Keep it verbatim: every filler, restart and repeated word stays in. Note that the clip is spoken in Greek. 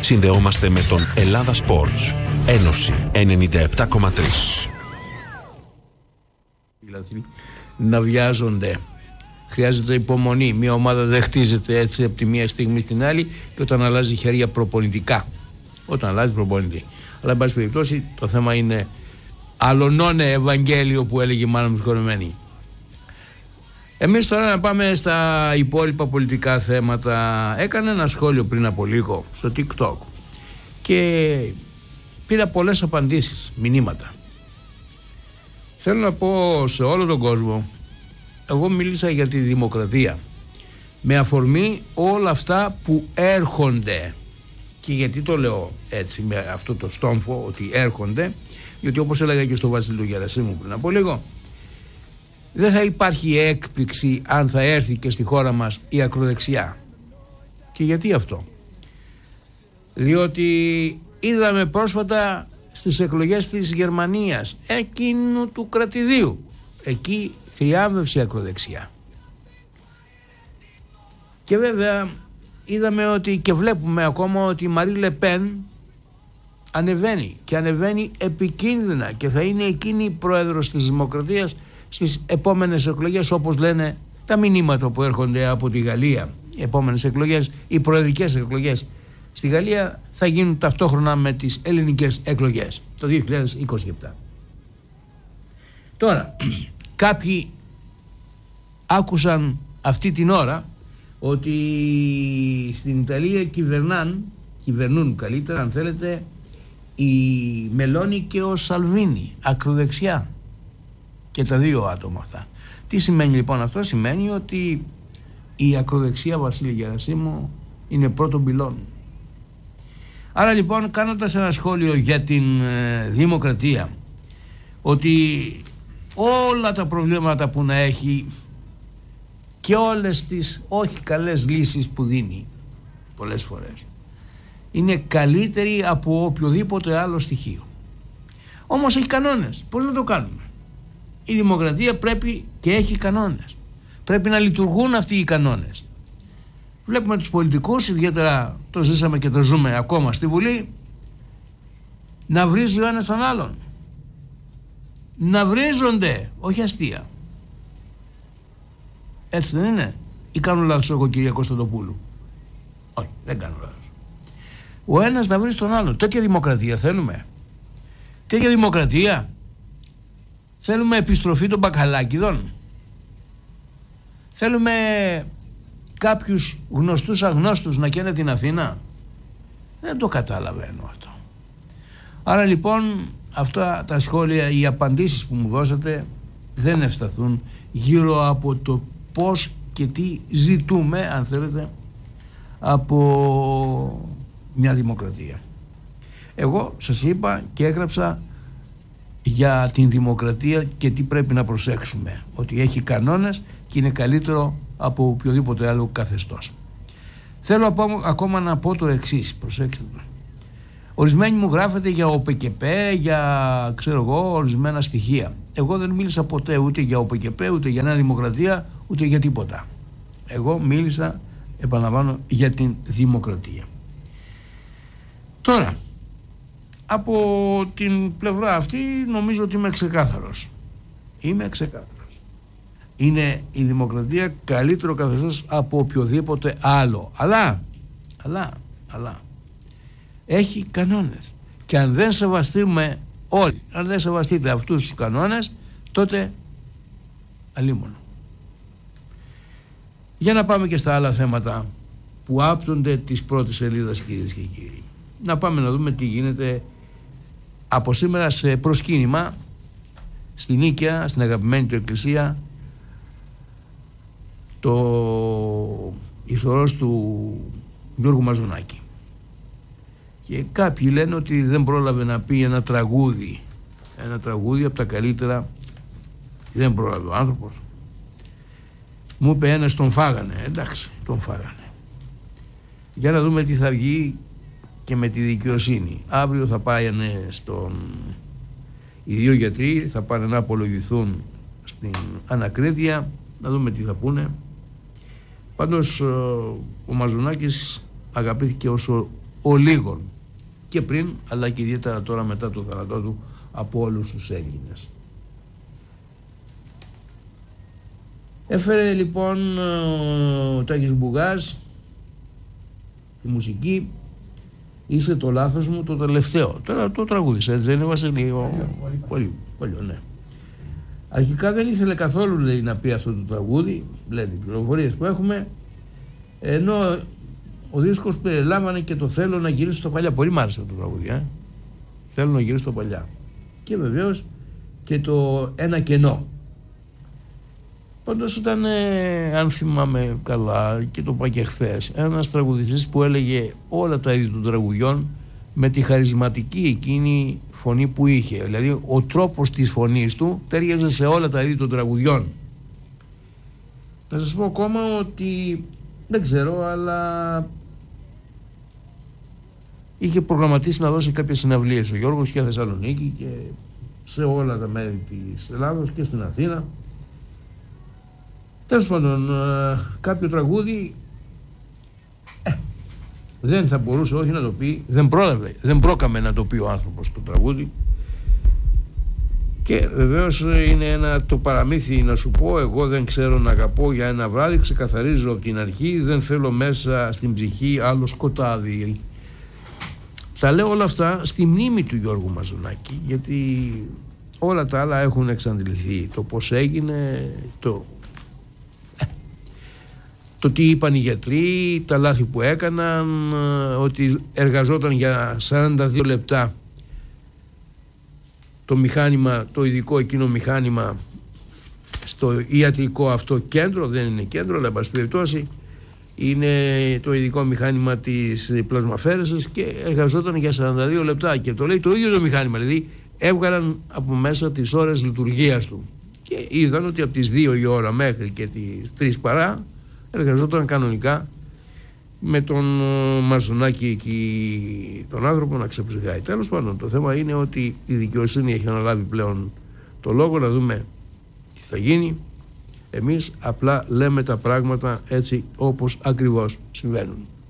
Συνδεόμαστε με τον Ελλάδα Sports. Ένωση ενενήντα επτά κόμμα τρία. Να βιάζονται. Χρειάζεται υπομονή. Μια ομάδα δεν χτίζεται έτσι από τη μία στιγμή στην άλλη και όταν αλλάζει χέρια προπονητικά. Όταν αλλάζει προπονητή. Αλλά εν πάση περιπτώσει το θέμα είναι αλλονώνε Ευαγγέλιο που έλεγε μάλλον συγχωρεμένη. Εμείς τώρα να πάμε στα υπόλοιπα πολιτικά θέματα. Έκανα ένα σχόλιο πριν από λίγο στο TikTok και πήρα πολλές απαντήσεις, μηνύματα. Θέλω να πω σε όλο τον κόσμο, εγώ μίλησα για τη δημοκρατία με αφορμή όλα αυτά που έρχονται. Και γιατί το λέω έτσι με αυτό το στόμφο ότι έρχονται, γιατί όπως έλεγα και στο Βασίλειο Γερασίμου πριν από λίγο, δεν θα υπάρχει έκπληξη αν θα έρθει και στη χώρα μας η ακροδεξιά. Και γιατί αυτό? Διότι είδαμε πρόσφατα στις εκλογές της Γερμανίας, εκείνου του κρατηδίου, εκεί θριάμβευσε η ακροδεξιά. Και βέβαια είδαμε ότι και βλέπουμε ακόμα ότι η Μαρί Λεπέν ανεβαίνει και ανεβαίνει επικίνδυνα και θα είναι εκείνη η πρόεδρος της Δημοκρατίας στις επόμενες εκλογές, όπως λένε τα μηνύματα που έρχονται από τη Γαλλία. Οι επόμενες εκλογές, οι προεδρικές εκλογές στη Γαλλία θα γίνουν ταυτόχρονα με τις ελληνικές εκλογές το δύο χιλιάδες είκοσι επτά. Τώρα, κάποιοι άκουσαν αυτή την ώρα ότι στην Ιταλία κυβερνάν, κυβερνούν καλύτερα αν θέλετε, η Μελώνη και ο Σαλβίνη, ακροδεξιά, και τα δύο άτομα αυτά. Τι σημαίνει λοιπόν αυτό? Σημαίνει ότι η ακροδεξιά, Βασίλη Γερασίμου, είναι πρώτον πυλών. Άρα λοιπόν, κάνοντας ένα σχόλιο για την ε, δημοκρατία, ότι όλα τα προβλήματα που να έχει και όλες τις όχι καλές λύσεις που δίνει πολλές φορές είναι καλύτερη από οποιοδήποτε άλλο στοιχείο. Όμως έχει κανόνες. Πώς να το κάνουμε? Η δημοκρατία πρέπει και έχει κανόνες. Πρέπει να λειτουργούν αυτοί οι κανόνες. Βλέπουμε τους πολιτικούς, ιδιαίτερα το ζήσαμε και το ζούμε ακόμα στη Βουλή, να βρίζει ο ένας τον άλλον. Να βρίζονται, όχι αστεία. Έτσι δεν είναι? Ή κάνω λάθος εγώ, κυρία Κωνσταντοπούλου? Όχι, δεν κάνω λάθος. Ο ένας να βρει τον άλλον. Τέτοια δημοκρατία θέλουμε? Τέτοια δημοκρατία? Θέλουμε επιστροφή των μπακαλάκιδων? Θέλουμε κάποιους γνωστούς αγνώστους να καίνε την Αθήνα? Δεν το καταλαβαίνω αυτό. Άρα λοιπόν αυτά τα σχόλια, οι απαντήσεις που μου δώσατε δεν ευσταθούν γύρω από το πώς και τι ζητούμε, αν θέλετε, από μια δημοκρατία. Εγώ σας είπα και έγραψα για την δημοκρατία και τι πρέπει να προσέξουμε, ότι έχει κανόνες και είναι καλύτερο από οποιοδήποτε άλλο καθεστώς. Θέλω ακόμα να πω το εξής, προσέξτε το. Ορισμένοι μου γράφετε για ΟΠΚΠ, για ξέρω εγώ ορισμένα στοιχεία. Εγώ δεν μίλησα ποτέ ούτε για ΟΠΚΠ, ούτε για Νέα Δημοκρατία, ούτε για τίποτα. Εγώ μίλησα, επαναλαμβάνω, για την δημοκρατία. Τώρα, από την πλευρά αυτή νομίζω ότι είμαι ξεκάθαρος. Είμαι ξεκάθαρος. Είναι η δημοκρατία καλύτερο καθεστώς από οποιοδήποτε άλλο. Αλλά, αλλά, αλλά, έχει κανόνες. Και αν δεν σεβαστούμε όλοι, αν δεν σεβαστείτε αυτούς τους κανόνες, τότε αλίμονο. Για να πάμε και στα άλλα θέματα που άπτονται της πρώτης σελίδας, κυρίες και κύριοι. Να πάμε να δούμε τι γίνεται από σήμερα σε προσκύνημα στη Νίκαια, στην αγαπημένη του εκκλησία, το ηθορός του Γιώργου Μαζονάκη. Και κάποιοι λένε ότι δεν πρόλαβε να πει ένα τραγούδι, ένα τραγούδι από τα καλύτερα, δεν πρόλαβε ο άνθρωπος. Μου είπε ένας τον φάγανε, εντάξει, τον φάγανε. Για να δούμε τι θα βγει και με τη δικαιοσύνη. Αύριο θα πάνε στον... οι δύο γιατροί θα πάνε να απολογηθούν στην ανακρίτεια, να δούμε τι θα πούνε. Πάντως ο Μαζονάκης αγαπήθηκε όσο ολίγων και πριν, αλλά και ιδιαίτερα τώρα μετά το θάνατό του, από όλους τους Έλληνες. Έφερε λοιπόν ο Τάκης Μπουγάς τη μουσική «Είσαι το λάθος μου» το τελευταίο. Τώρα το τραγούδισε, έτσι δεν είναι, Βασίλη? Πολύ, πολύ, ναι. Αρχικά δεν ήθελε καθόλου, λέει, να πει αυτό το τραγούδι, λένε οι πληροφορίες που έχουμε, ενώ ο δίσκος περιλάμβανε και το «Θέλω να γυρίσω στο παλιά». Πολύ μ' άρεσε το τραγούδι, ε? «Θέλω να γυρίσω στο παλιά». Και βεβαίως και το «Ένα κενό». Όντως ήταν, ε, αν θυμάμαι καλά, και το είπα και χθες, ένας τραγουδιστής που έλεγε όλα τα είδη των τραγουδιών με τη χαρισματική εκείνη φωνή που είχε. Δηλαδή ο τρόπος της φωνής του τέριαζε σε όλα τα είδη των τραγουδιών. Να σας πω ακόμα ότι δεν ξέρω, αλλά είχε προγραμματίσει να δώσει κάποιες συναυλίες ο Γιώργος και Θεσσαλονίκη και σε όλα τα μέρη της Ελλάδος και στην Αθήνα. Τέλος πάντων, κάποιο τραγούδι ε, δεν θα μπορούσε όχι να το πει, δεν πρόλαβε, δεν πρόκαμε να το πει ο άνθρωπος το τραγούδι. Και βεβαίως είναι ένα το παραμύθι, να σου πω, εγώ δεν ξέρω να αγαπώ, για ένα βράδυ ξεκαθαρίζω από την αρχή, δεν θέλω μέσα στην ψυχή άλλο σκοτάδι. Τα λέω όλα αυτά στη μνήμη του Γιώργου Μαζονάκη, γιατί όλα τα άλλα έχουν εξαντληθεί. Το πώς έγινε, το, το τι είπαν οι γιατροί, τα λάθη που έκαναν, ότι εργαζόταν για σαράντα δύο λεπτά το μηχάνημα, το ειδικό εκείνο μηχάνημα στο ιατρικό αυτό κέντρο, δεν είναι κέντρο, αλλά εν πάση περιπτώσει είναι το ειδικό μηχάνημα της πλασμαφέρεσης και εργαζόταν για σαράντα δύο λεπτά και το λέει το ίδιο το μηχάνημα, δηλαδή έβγαλαν από μέσα τις ώρες λειτουργίας του και είδαν ότι από τις δύο η ώρα μέχρι και τις τρεις παρά εργαζόταν κανονικά με τον Μαζονάκη εκεί, τον άνθρωπο να ξεψυχάει. Τέλος πάντων, το θέμα είναι ότι η δικαιοσύνη έχει αναλάβει πλέον το λόγο, να δούμε τι θα γίνει. Εμείς απλά λέμε τα πράγματα έτσι όπως ακριβώς συμβαίνουν.